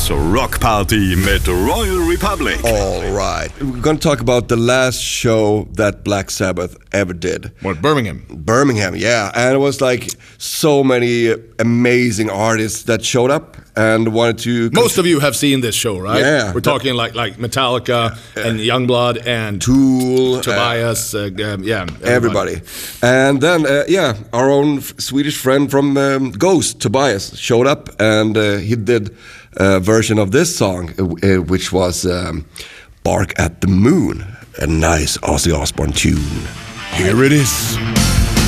Riks Rock Party med Royal Republic. All right. We're going to talk about the last show that Black Sabbath ever did. What, Birmingham? Birmingham, yeah. And it was like so many amazing artists that showed up and wanted to... Most of you have seen this show, right? Yeah. We're talking like Metallica and Youngblood and Tool. Tobias, Everybody. And then, our own Swedish friend from Ghost, Tobias, showed up and he did a version of this song, which was Bark at the Moon, a nice Ozzy Osbourne tune. Here it is.